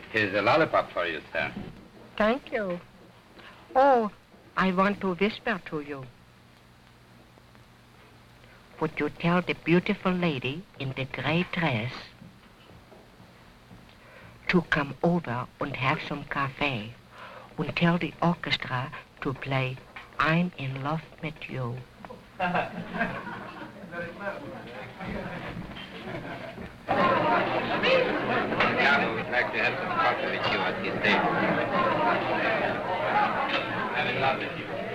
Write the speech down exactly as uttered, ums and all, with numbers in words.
Here's a lollipop for you, sir. Thank you. Oh, I want to whisper to you. Would you tell the beautiful lady in the gray dress to come over and have some cafe and tell the orchestra to play I'm in love with you. Yeah, we would like to have some coffee with you at this table. I'm in love with you.